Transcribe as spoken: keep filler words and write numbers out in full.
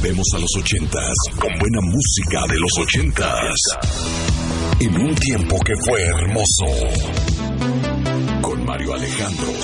Volvemos a los ochentas con buena música de los ochentas. En un tiempo que fue hermoso. Con Mario Alejandro